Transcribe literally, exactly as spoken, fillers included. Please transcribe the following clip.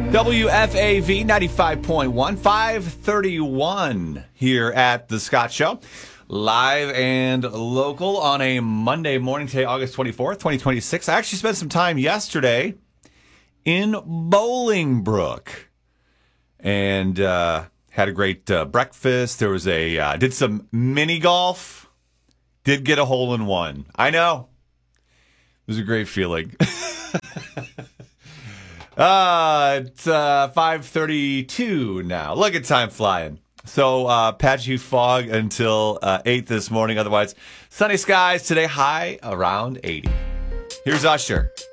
W F A V ninety-five point one, five thirty-one here at The Scott Show. Live and local on a Monday morning today, August twenty-fourth, twenty twenty-six. I actually spent some time yesterday in Bolingbrook and uh, had a great uh, breakfast. There was a, uh, did some mini golf, did get a hole in one. I know. It was a great feeling. uh, it's uh, five thirty-two now. Look at time flying. So, uh, patchy fog until uh, eight this morning. Otherwise, sunny skies today, high around eighty. Here's Usher.